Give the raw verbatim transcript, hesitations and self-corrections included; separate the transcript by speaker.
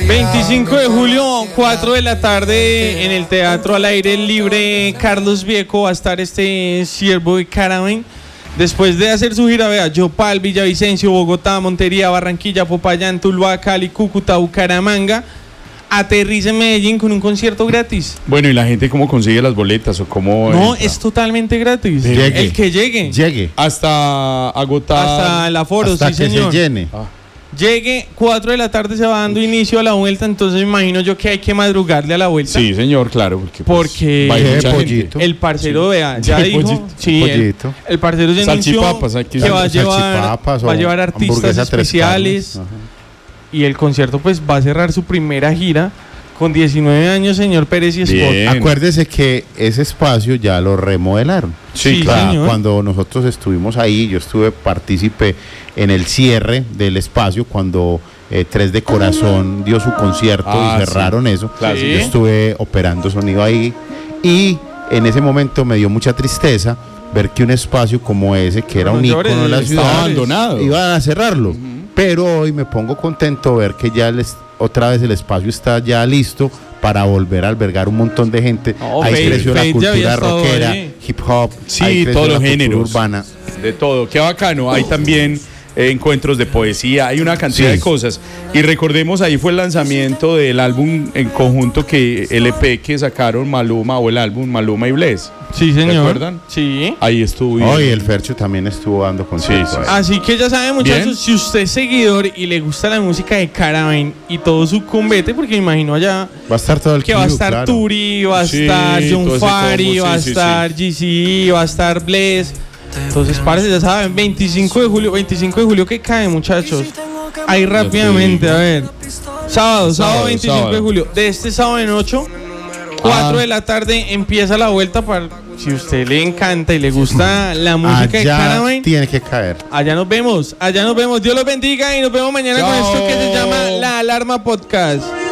Speaker 1: veinticinco de julio, cuatro de la tarde, en el Teatro al Aire Libre Carlos Vieco va a estar este Siervo de Caravan. Después de hacer su gira, vea, Yopal, Villavicencio, Bogotá, Montería, Barranquilla, Popayán, Tuluá, Cali, Cúcuta, Bucaramanga, aterriza en Medellín con un concierto gratis.
Speaker 2: Bueno, ¿y la gente cómo consigue las boletas o cómo
Speaker 1: No,
Speaker 2: entra?
Speaker 1: es totalmente gratis.
Speaker 3: Llegue.
Speaker 1: El que llegue.
Speaker 3: Llegue.
Speaker 2: Hasta agotar.
Speaker 1: Hasta el aforo,
Speaker 3: Hasta
Speaker 1: sí,
Speaker 3: que
Speaker 1: señor.
Speaker 3: se llene.
Speaker 2: Ah.
Speaker 1: Llegue, cuatro de la tarde se va dando inicio a la vuelta, entonces me imagino yo que hay que madrugarle a la vuelta.
Speaker 2: Sí, señor, claro. Porque, pues,
Speaker 1: Porque
Speaker 2: va a ir
Speaker 3: Qué
Speaker 2: mucha
Speaker 3: pollito.
Speaker 2: gente.
Speaker 1: el parcero,
Speaker 2: Sí.
Speaker 1: vea, ya
Speaker 2: Sí,
Speaker 1: dijo,
Speaker 2: pollito.
Speaker 1: sí, el,
Speaker 3: Pollito.
Speaker 1: el parcero ya anunció
Speaker 2: Salchipapas, hay que
Speaker 1: que va a
Speaker 3: Sal-
Speaker 1: llevar,
Speaker 3: salchipapas
Speaker 1: va a
Speaker 3: o
Speaker 1: llevar artistas
Speaker 3: hamburguesa tres
Speaker 1: especiales
Speaker 3: carnes. Ajá.
Speaker 1: y el concierto pues va a cerrar su primera gira con diecinueve años, señor Pérez y Spot.
Speaker 2: Bien.
Speaker 3: Acuérdese que ese espacio ya lo remodelaron.
Speaker 2: Sí,
Speaker 1: Sí,
Speaker 2: claro.
Speaker 1: señor.
Speaker 3: Cuando nosotros estuvimos ahí, yo estuve partícipe en el cierre del espacio cuando eh, Tres de Corazón dio su concierto
Speaker 2: Ah,
Speaker 3: y cerraron eso.
Speaker 2: Claro,
Speaker 1: sí.
Speaker 3: Yo estuve operando sonido ahí y en ese momento me dio mucha tristeza ver que un espacio como ese, que era
Speaker 1: No
Speaker 3: un
Speaker 1: llores,
Speaker 3: ícono de la
Speaker 1: está
Speaker 3: ciudad,
Speaker 2: abandonado.
Speaker 3: iban a cerrarlo. Pero hoy me pongo contento ver que ya les, otra vez el espacio está ya listo para volver a albergar un montón de gente.
Speaker 1: No,
Speaker 3: ahí
Speaker 1: Faith-
Speaker 3: creció
Speaker 1: Faith ya
Speaker 3: la
Speaker 1: había
Speaker 3: cultura
Speaker 1: estado
Speaker 3: rockera,
Speaker 1: ahí.
Speaker 3: hip hop,
Speaker 2: Sí,
Speaker 3: ahí creció
Speaker 2: todos
Speaker 3: la
Speaker 2: los
Speaker 3: cultura
Speaker 2: géneros.
Speaker 3: urbana.
Speaker 2: De todo, qué bacano. Hay también eh, encuentros de poesía, hay una cantidad
Speaker 3: Sí.
Speaker 2: de cosas. Y recordemos, ahí fue el lanzamiento del álbum en conjunto que el E P que sacaron Maluma, o el álbum Maluma y Bless.
Speaker 1: Sí, señor.
Speaker 2: ¿Recuerdan?
Speaker 1: Sí.
Speaker 2: Ahí estuvo.
Speaker 3: Hoy el Fercho también estuvo dando conciertos.
Speaker 2: Sí, sí.
Speaker 3: ahí.
Speaker 1: Así que ya saben, muchachos,
Speaker 2: Bien.
Speaker 1: si usted es seguidor y le gusta la música de Caravan y todo su cumbete, porque me imagino allá
Speaker 3: Va a estar todo el
Speaker 1: que va a
Speaker 3: crew,
Speaker 1: estar
Speaker 3: claro.
Speaker 1: Turi, va a
Speaker 2: Sí,
Speaker 1: estar
Speaker 2: todo
Speaker 1: John
Speaker 2: ese
Speaker 1: Fari,
Speaker 2: combo,
Speaker 1: va a
Speaker 2: sí, sí,
Speaker 1: estar G C, va a estar Bless. Entonces, parece, ya saben, veinticinco de julio, veinticinco de julio que cae, muchachos. Ahí rápidamente, a ver. Sábado, sábado,
Speaker 2: Sábado,
Speaker 1: veinticinco de
Speaker 2: sábado.
Speaker 1: julio. De este sábado en ocho, cuatro
Speaker 2: Ah.
Speaker 1: de la tarde empieza la vuelta para, si usted le encanta y le gusta la música de
Speaker 3: Allá
Speaker 1: Caravan.
Speaker 3: tiene que caer.
Speaker 1: Allá nos vemos, allá nos vemos. Dios los bendiga y nos vemos mañana con
Speaker 2: Chao.
Speaker 1: esto que se llama La Alarma Podcast.